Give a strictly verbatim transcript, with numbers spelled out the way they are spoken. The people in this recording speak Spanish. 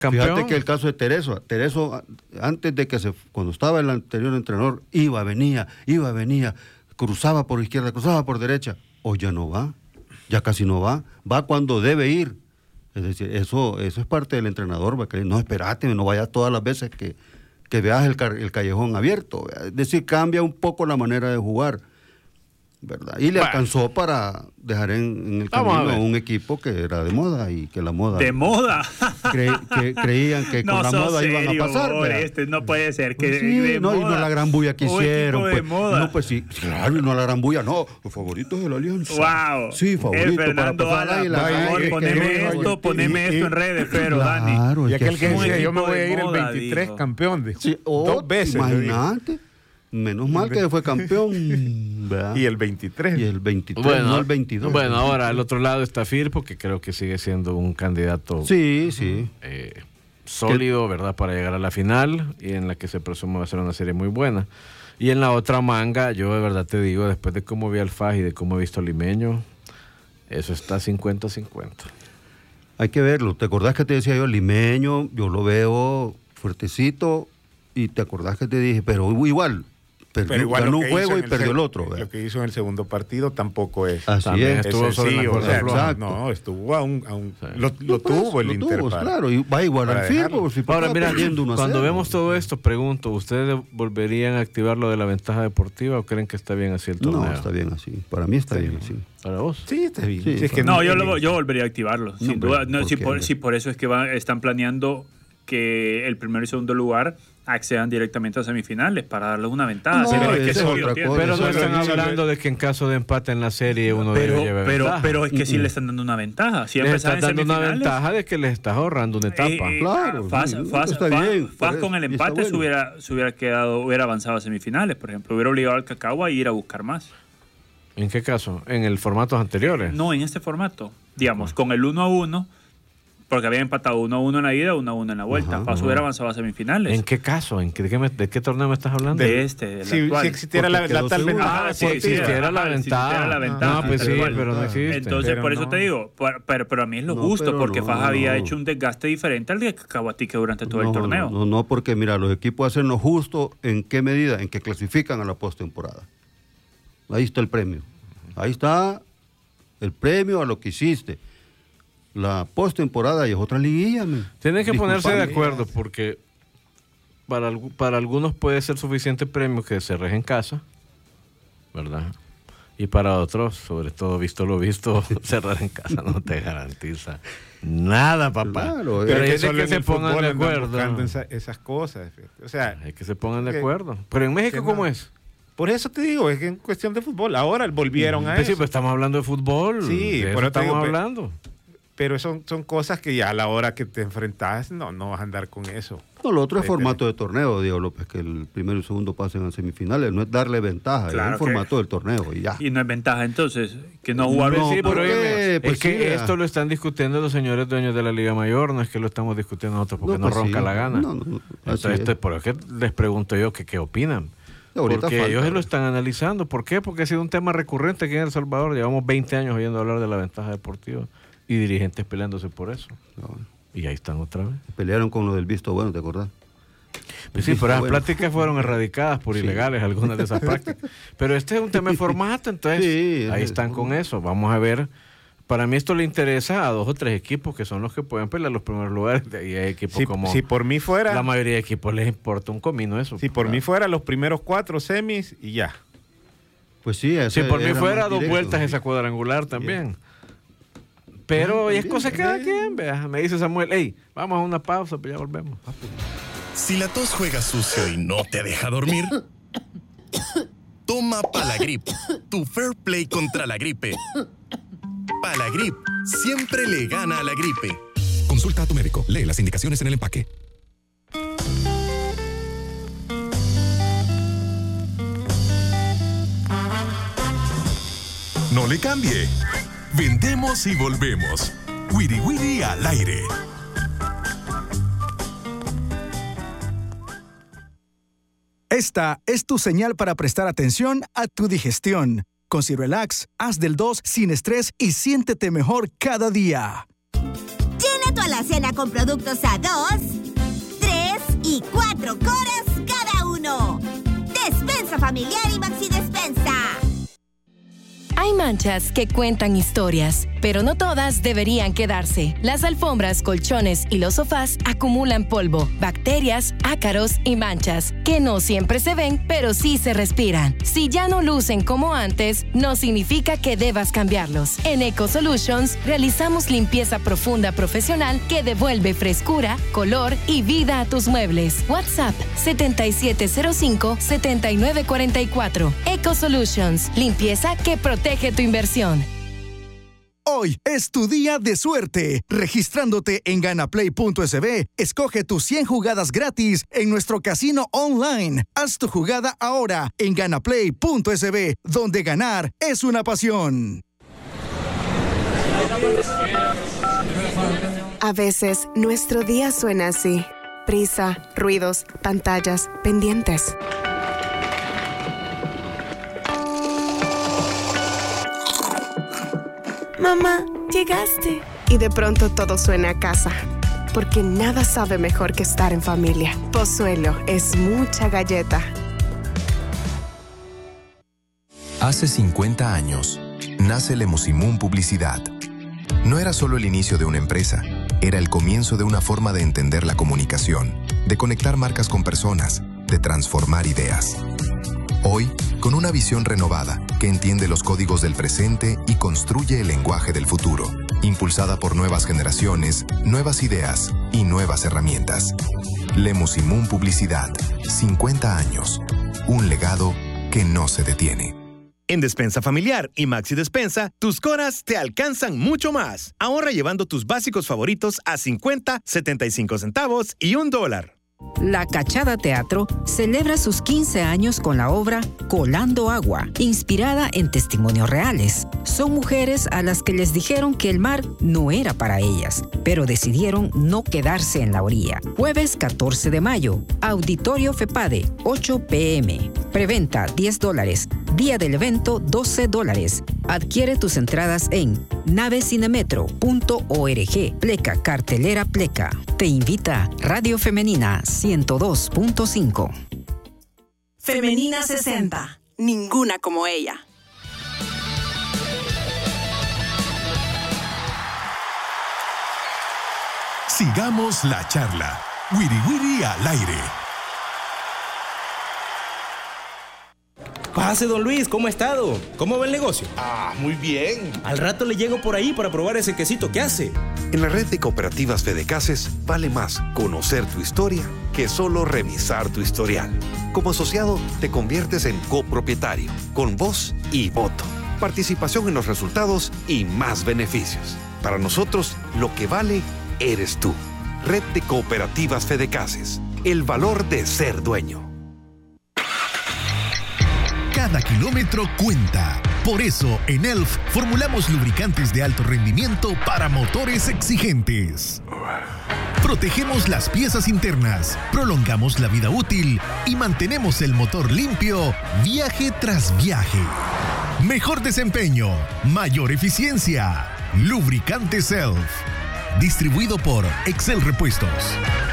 campeón. Fíjate que el caso de Tereso, Tereso antes de que se, cuando estaba el anterior entrenador, iba, venía, iba, venía, cruzaba por izquierda, cruzaba por derecha. Hoy ya no va, ya casi no va, va cuando debe ir. Es decir, eso, eso es parte del entrenador, va a creer, no, espérate, no vayas todas las veces que, que veas el, el callejón abierto. Es decir, cambia un poco la manera de jugar, ¿verdad? Y le bueno. alcanzó para dejar en, en el camino a un equipo que era de moda y que la moda... ¿De moda? Cre, que creían que no, con la moda serio, iban a pasar. Este no puede ser que pues sí, de no, moda. Y no la gran bulla que hicieron. Pues, no, pues sí, claro, y no la gran bulla, no, los favoritos de la Alianza. Wow. Sí, favoritos eh, Fernando para pasar ahí. Por favor, poneme esto, poneme esto en redes, pero Dani. Claro, y aquel que decía, yo yo me voy a ir moda, el veintitrés dijo. campeón, dijo. Sí, oh, dos veces. Imagínate. Menos mal que fue campeón. ¿verdad? Y el veintitrés. Y el veintitrés, bueno, no el veintidós. Bueno, ahora al otro lado está Firpo, que creo que sigue siendo un candidato sí, sí. Eh, sólido, ¿verdad? Para llegar a la final, y en la que se presume va a ser una serie muy buena. Y en la otra manga, yo de verdad te digo, después de cómo vi al F A J y de cómo he visto al Limeño, eso está cincuenta cincuenta. Hay que verlo. ¿Te acordás que te decía yo, el Limeño, yo lo veo fuertecito, y te acordás que te dije, pero igual... Perdió, pero igual ganó un juego y perdió el otro. Lo que hizo en el segundo partido tampoco es. Así también es. estuvo es sobre sencillo, la o sea, floja. no, estuvo a un, a un sí. lo, lo tuvo el lo Inter tuvo, para, claro, y va igual al Firpo. Ahora mira, cuando vemos todo esto, pregunto, ¿ustedes volverían a activar lo de la ventaja deportiva o creen que está bien así el torneo? No, está bien así. Para mí está sí. bien así. ¿Para vos? Sí, está bien. Sí, sí, es que no, no, yo, lo, yo volvería a activarlo, sin no, duda. No, ¿por si, qué? por, si por eso es que van, están planeando que el primero y segundo lugar accedan directamente a semifinales para darles una ventaja. No, sí, pero, es que es eso, otra cosa. Pero no Eso están es hablando de que en caso de empate en la serie uno pero, debe llevar pero, ventaja. pero es que sí le están dando una ventaja. Si les estás dando una ventaja de que les estás ahorrando una etapa. Eh, claro, Faz, sí, Faz, está Faz, bien, Faz con el empate bueno. se, hubiera, se hubiera quedado, hubiera avanzado a semifinales, por ejemplo. Hubiera obligado al Cacao a ir a buscar más. ¿En qué caso? ¿En el formatos anteriores? No, en este formato. Digamos, con el uno a uno, porque habían empatado uno a uno en la ida, uno a uno en la vuelta. Ajá, Faz ajá. hubiera avanzado a semifinales. ¿En qué caso? ¿En qué, de, qué me, ¿De qué torneo me estás hablando? De este, del si, actual. si existiera la, Porque la quedó tal seguro. ventaja Ah, sí, deportiva. sí, existiera la ajá, si ventaja. existiera la ventaja. No, pues sí, tal cual. pero no existe. Entonces, Pero por eso no. te digo, por- pero, pero a mí es lo No, justo, pero porque no, Faz había no. hecho un desgaste diferente al de Cacahuatique durante todo no, el torneo. No, no, porque mira, los equipos hacen lo justo. ¿En qué medida? En que clasifican a la postemporada. Ahí está el premio. Ahí está el premio a lo que hiciste. La postemporada y es otra liguilla. Me. Tienen que Disculpame. ponerse de acuerdo porque para, algu- para algunos puede ser suficiente premio que se reje en casa, ¿verdad? Y para otros, sobre todo visto lo visto, cerrar en casa no te garantiza nada, papá. Claro, pero es hay que que, solo que en se el pongan fútbol de andan acuerdo. buscando esa- esas cosas. O sea, Hay que se pongan de que- acuerdo. Pero en México, que ¿cómo no. es? por eso te digo, es que en cuestión de fútbol. Ahora volvieron a Pues sí, eso. pues estamos hablando de fútbol. Sí, de por eso eso te digo, estamos pe- hablando. Pero son, son cosas que ya a la hora que te enfrentas, no, no vas a andar con eso. No, lo otro es Sí, formato de torneo, Diego López, que el primero y el segundo pasen a semifinales. No es darle ventaja, Claro es el que- formato del torneo y ya. Y no es ventaja entonces que no jugar. No, sí, ¿por pero qué? oíme, Pues es que sí, esto lo están discutiendo los señores dueños de la Liga Mayor, no es que lo estamos discutiendo nosotros porque no, pues ronca sí. la gana. No, no, no, así Entonces, es. esto es por eso que les pregunto yo que qué opinan. Ahorita Porque falta. ellos lo están analizando. ¿Por qué? Porque ha sido un tema recurrente aquí en El Salvador. Llevamos veinte años oyendo hablar de la ventaja deportiva y dirigentes peleándose por eso. No, Y ahí están otra vez. pelearon con lo del visto bueno, ¿te acordás? Pues sí, Visto pero las bueno. prácticas fueron erradicadas por Sí. ilegales, algunas de esas prácticas. Pero este es un tema de formato, entonces Sí, ahí es- están con eso. Vamos a ver. Para mí esto le interesa a dos o tres equipos que son los que pueden pelear los primeros lugares. Y hay equipos Si, como si por mí fuera, la mayoría de equipos les importa un comino eso. si por mí fuera los primeros cuatro semis y ya. Pues sí, Si ese por mí era fuera más dos directo. vueltas esa cuadrangular también. Pero Ah, y es también, cosa de cada también. quien, vea. Me dice Samuel, hey, vamos a una pausa, pues ya volvemos. Si la tos juega sucio y no te deja dormir, toma Palagrip, tu fair play contra la gripe. Palagrip siempre le gana a la gripe. Consulta a tu médico. Lee las indicaciones en el empaque. No le cambie. Vendemos y volvemos. Wiri Wiri al aire. Esta es tu señal para prestar atención a tu digestión. Con Cirrelax, haz del dos sin estrés y siéntete mejor cada día. Llena tu tu alacena con productos a dos, tres y cuatro coras cada uno. Despensa familiar y Maxi Despensa. Hay manchas que cuentan historias, pero no todas deberían quedarse. Las alfombras, colchones y los sofás acumulan polvo, bacterias, ácaros y manchas, que no siempre se ven, pero sí se respiran. Si ya no lucen como antes, no significa que debas cambiarlos. En Eco Solutions realizamos limpieza profunda profesional que devuelve frescura, color y vida a tus muebles. WhatsApp siete siete cero cinco, siete nueve cuatro cuatro. Eco Solutions, limpieza que protege tu inversión. Hoy es tu día de suerte. Registrándote en ganaplay punto es be, escoge tus cien jugadas gratis en nuestro casino online. Haz tu jugada ahora en ganaplay punto es be, donde ganar es una pasión. A veces, nuestro día suena así. Prisa, ruidos, pantallas, pendientes. Mamá, llegaste. Y de pronto todo suena a casa. Porque nada sabe mejor que estar en familia. Pozuelo es mucha galleta. Hace cincuenta años, nace Lemusimún Publicidad. No era solo el inicio de una empresa, era el comienzo de una forma de entender la comunicación, de conectar marcas con personas, de transformar ideas. Hoy, con una visión renovada que entiende los códigos del presente y construye el lenguaje del futuro, impulsada por nuevas generaciones, nuevas ideas y nuevas herramientas. Lemusimún Publicidad, cincuenta años, un legado que no se detiene. En Despensa Familiar y Maxi Despensa, tus coras te alcanzan mucho más. Ahorra llevando tus básicos favoritos a cincuenta, setenta y cinco centavos y un dólar. La Cachada Teatro celebra sus quince años con la obra Colando Agua, inspirada en testimonios reales. Son mujeres a las que les dijeron que el mar no era para ellas, pero decidieron no quedarse en la orilla. Jueves catorce de mayo, Auditorio FEPADE, ocho pe eme. Preventa diez dólares, día del evento doce dólares. Adquiere tus entradas en navecinemetro punto org. Pleca Cartelera Pleca. Te invita Radio Femenina ciento dos punto cinco. Femenina sesenta. Ninguna como ella. Sigamos la charla. Wiri Wiri al aire. Pase, don Luis, ¿cómo ha estado? ¿Cómo va el negocio? Ah, muy bien. Al rato le llego por ahí para probar ese quesito que hace. En la red de cooperativas Fedecases vale más conocer tu historia que solo revisar tu historial. Como asociado, te conviertes en copropietario, con voz y voto, participación en los resultados y más beneficios. Para nosotros, lo que vale eres tú. Red de cooperativas Fedecases. El valor de ser dueño. Cada kilómetro cuenta. Por eso, en E L F formulamos lubricantes de alto rendimiento para motores exigentes. Protegemos las piezas internas, prolongamos la vida útil y mantenemos el motor limpio viaje tras viaje. Mejor desempeño, mayor eficiencia. Lubricantes E L F. Distribuido por Excel Repuestos.